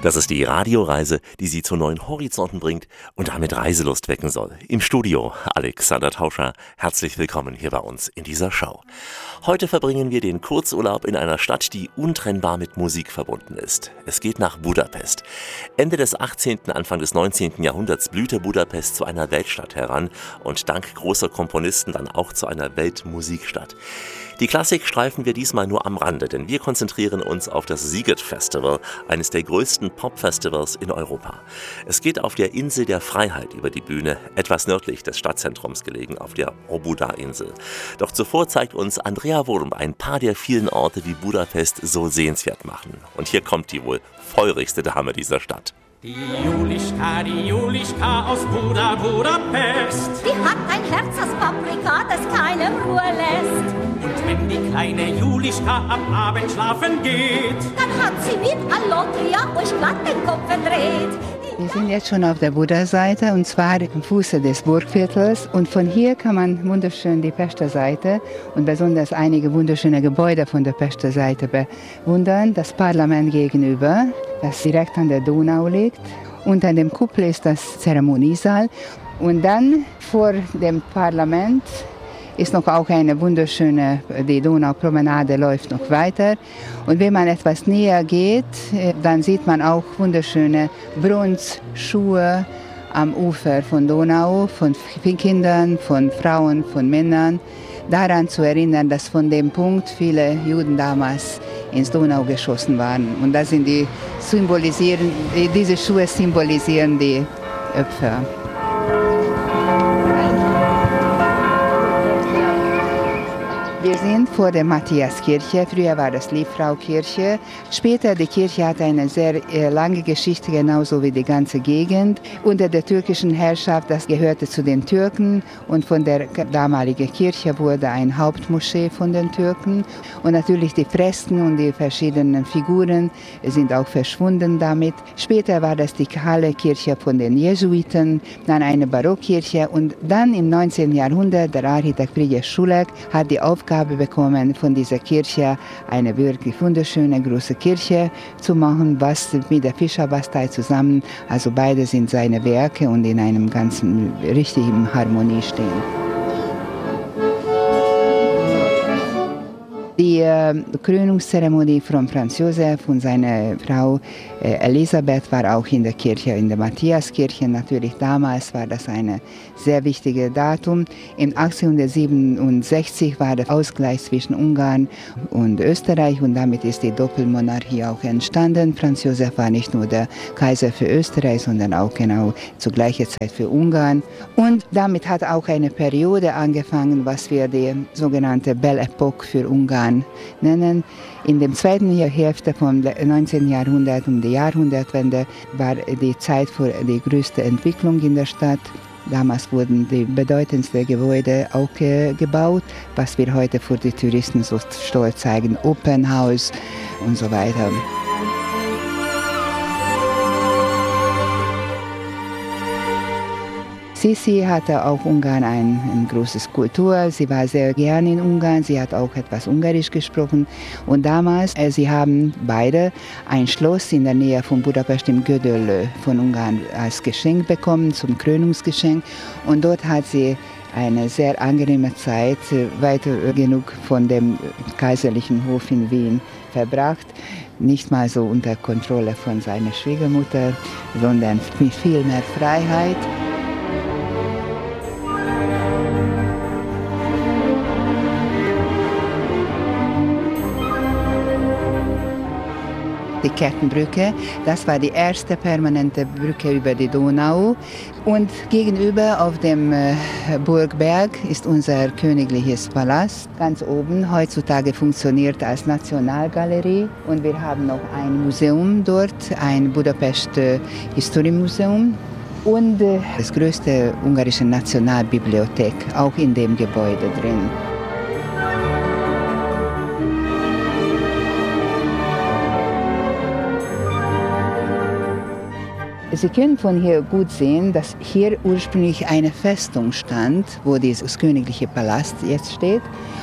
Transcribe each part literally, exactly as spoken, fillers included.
Das ist die Radioreise, die Sie zu neuen Horizonten bringt und damit Reiselust wecken soll. Im Studio Alexander Tauscher. Herzlich willkommen hier bei uns in dieser Show. Heute verbringen wir den Kurzurlaub in einer Stadt, die untrennbar mit Musik verbunden ist. Es geht nach Budapest. Ende des achtzehnten, Anfang des neunzehnten Jahrhunderts blühte Budapest zu einer Weltstadt heran und dank großer Komponisten dann auch zu einer Weltmusikstadt. Die Klassik streifen wir diesmal nur am Rande, denn wir konzentrieren uns auf das Sziget Festival, eines der größten Pop-Festivals in Europa. Es geht auf der Insel der Freiheit über die Bühne, etwas nördlich des Stadtzentrums gelegen, auf der Óbuda-Insel. Doch zuvor zeigt uns Andrea Wurm ein paar der vielen Orte, die Budapest so sehenswert machen. Und hier kommt die wohl feurigste Dame dieser Stadt. Die Julischka, die Julischka aus Buda, Budapest. Die hat ein Herz aus Paprika, das keine Ruhe lässt. Und wenn die kleine Julischka am Abend schlafen geht, dann hat sie mit Allotria euch glatt den Kopf verdreht. Wir sind jetzt schon auf der Buda-Seite und zwar am Fuße des Burgviertels und von hier kann man wunderschön die Pester Seite und besonders einige wunderschöne Gebäude von der Pester Seite bewundern. Das Parlament gegenüber, das direkt an der Donau liegt. Unter dem Kuppel ist das Zeremoniesaal und dann vor dem Parlament ist noch auch eine wunderschöne, die Donaupromenade läuft noch weiter. Und wenn man etwas näher geht, dann sieht man auch wunderschöne Bronzschuhe am Ufer von Donau, von Kindern, von Frauen, von Männern. Daran zu erinnern, dass von dem Punkt viele Juden damals ins Donau geschossen waren. Und das sind die symbolisieren, diese Schuhe symbolisieren die Opfer. Wir sind vor der Matthiaskirche. Früher war das Liebfraukirche. Später die Kirche hat eine sehr äh, lange Geschichte, genauso wie die ganze Gegend. Unter der türkischen Herrschaft, das gehörte zu den Türken und von der damaligen Kirche wurde ein Hauptmoschee von den Türken. Und natürlich die Fresken und die verschiedenen Figuren sind auch verschwunden damit. Später war das die kahle Kirche von den Jesuiten, dann eine Barockkirche und dann im neunzehnten Jahrhundert der Architekt Frigyes Sulek hat die Aufgabe bekommen, von dieser Kirche eine wirklich wunderschöne große Kirche zu machen, was mit der Fischerbastei zusammen, also beide sind seine Werke und in einem ganzen richtigen Harmonie stehen. Die äh, Krönungszeremonie von Franz Josef und seiner Frau äh, Elisabeth war auch in der Kirche, in der Matthiaskirche. Natürlich damals war das ein sehr wichtiges Datum. Im achtzehnhundertsiebenundsechzig war der Ausgleich zwischen Ungarn und Österreich und damit ist die Doppelmonarchie auch entstanden. Franz Josef war nicht nur der Kaiser für Österreich, sondern auch genau zur gleichen Zeit für Ungarn. Und damit hat auch eine Periode angefangen, was wir die sogenannte Belle Époque für Ungarn nennen. In der zweiten Hälfte vom neunzehnten Jahrhundert, um die Jahrhundertwende, war die Zeit für die größte Entwicklung in der Stadt. Damals wurden die bedeutendsten Gebäude auch äh, gebaut, was wir heute für die Touristen so stolz zeigen, Opernhaus und so weiter. Sisi hatte auch Ungarn ein, ein großes Kultur. Sie war sehr gern in Ungarn. Sie hat auch etwas Ungarisch gesprochen. Und damals, äh, sie haben beide ein Schloss in der Nähe von Budapest im Gödöllő von Ungarn als Geschenk bekommen, zum Krönungsgeschenk. Und dort hat sie eine sehr angenehme Zeit, weit genug von dem kaiserlichen Hof in Wien verbracht. Nicht mal so unter Kontrolle von seiner Schwiegermutter, sondern mit viel mehr Freiheit. Die Kettenbrücke, das war die erste permanente Brücke über die Donau. Und gegenüber auf dem äh, Burgberg ist unser königliches Palast. Ganz oben, heutzutage funktioniert als Nationalgalerie. Und wir haben noch ein Museum dort, ein Budapest äh, History Museum. Und äh, das größte ungarische Nationalbibliothek, auch in dem Gebäude drin. Sie können von hier gut sehen, dass hier ursprünglich eine Festung stand, wo dieses königliche Palast jetzt steht.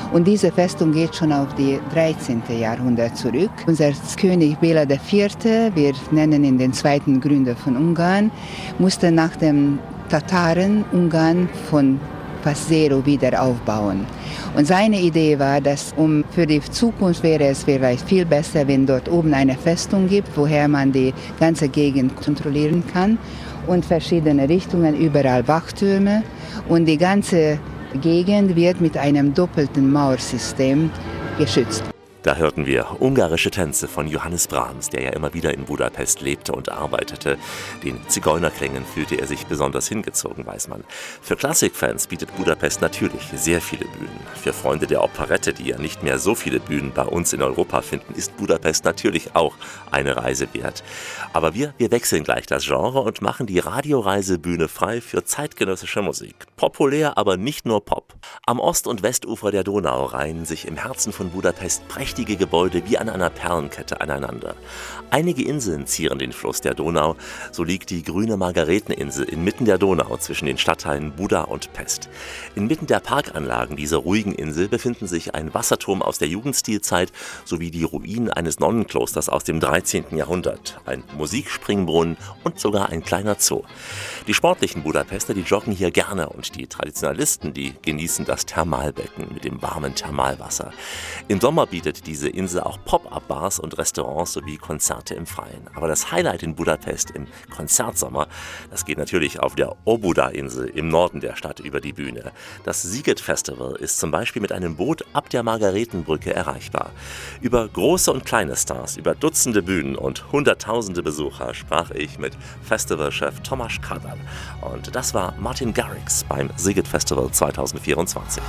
Und diese Festung geht schon auf die dreizehnte Jahrhundert zurück. Unser König Béla der Vierte, wir nennen ihn den zweiten Gründer von Ungarn, musste nach dem Tataren Ungarn von fast zero wieder aufbauen. Und seine Idee war, dass um für die Zukunft wäre es vielleicht viel besser, wenn dort oben eine Festung gibt, woher man die ganze Gegend kontrollieren kann und verschiedene Richtungen, überall Wachtürme, und die ganze Gegend wird mit einem doppelten Mauersystem geschützt. Da hörten wir ungarische Tänze von Johannes Brahms, der ja immer wieder in Budapest lebte und arbeitete. Den Zigeunerklängen fühlte er sich besonders hingezogen, weiß man. Für Klassikfans bietet Budapest natürlich sehr viele Bühnen. Für Freunde der Operette, die ja nicht mehr so viele Bühnen bei uns in Europa finden, ist Budapest natürlich auch eine Reise wert. Aber wir, wir wechseln gleich das Genre und machen die Radioreise Bühne frei für zeitgenössische Musik. Populär, aber nicht nur Pop. Am Ost- und Westufer der Donau reihen sich im Herzen von Budapest prächtige Gebäude wie an einer Perlenkette aneinander. Einige Inseln zieren den Fluss der Donau, so liegt die grüne Margareteninsel inmitten der Donau zwischen den Stadtteilen Buda und Pest. Inmitten der Parkanlagen dieser ruhigen Insel befinden sich ein Wasserturm aus der Jugendstilzeit sowie die Ruinen eines Nonnenklosters aus dem dreizehnten Jahrhundert, ein Musikspringbrunnen und sogar ein kleiner Zoo. Die sportlichen Budapester, die joggen hier gerne, und die Traditionalisten, die genießen das Thermalbecken mit dem warmen Thermalwasser. Im Sommer bietet diese Insel auch Pop-up-Bars und Restaurants sowie Konzerte im Freien. Aber das Highlight in Budapest im Konzertsommer, das geht natürlich auf der Óbuda-Insel im Norden der Stadt über die Bühne. Das Sziget Festival ist zum Beispiel mit einem Boot ab der Margaretenbrücke erreichbar. Über große und kleine Stars, über Dutzende Bühnen und hunderttausende Besucher sprach ich mit Festivalchef Tomasz Kadal. Und das war Martin Garrix beim Sziget Festival zweitausendvierundzwanzig.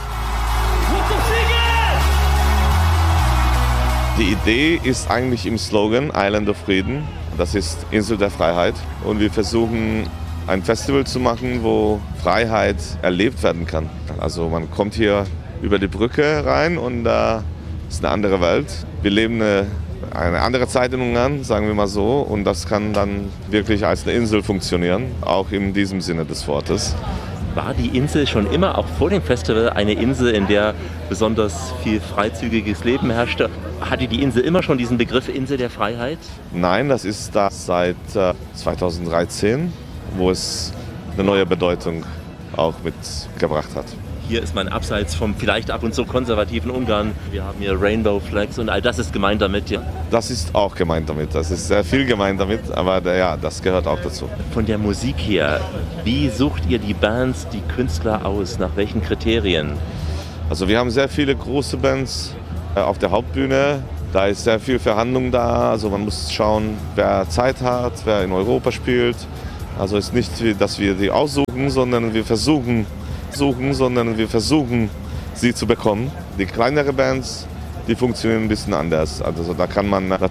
Die Idee ist eigentlich im Slogan Island of Freedom. Das ist Insel der Freiheit. Und wir versuchen, ein Festival zu machen, wo Freiheit erlebt werden kann. Also man kommt hier über die Brücke rein und da äh, ist eine andere Welt. Wir leben eine, eine andere Zeit in Ungarn, sagen wir mal so. Und das kann dann wirklich als eine Insel funktionieren, auch in diesem Sinne des Wortes. War die Insel schon immer, auch vor dem Festival, eine Insel, in der besonders viel freizügiges Leben herrschte? Hatte die Insel immer schon diesen Begriff Insel der Freiheit? Nein, das ist da seit äh, zweitausenddreizehn, wo es eine neue Bedeutung auch mitgebracht hat. Hier ist man abseits vom vielleicht ab und zu konservativen Ungarn. Wir haben hier Rainbow Flags und all das ist gemeint damit. Ja. Das ist auch gemeint damit. Das ist sehr viel gemeint damit, aber ja, das gehört auch dazu. Von der Musik her, wie sucht ihr die Bands, die Künstler aus? Nach welchen Kriterien? Also wir haben sehr viele große Bands auf der Hauptbühne. Da ist sehr viel Verhandlung da. Also man muss schauen, wer Zeit hat, wer in Europa spielt. Also es ist nicht, dass wir die aussuchen, sondern wir versuchen, suchen, sondern wir versuchen, sie zu bekommen. Die kleineren Bands, die funktionieren ein bisschen anders. Also da kann man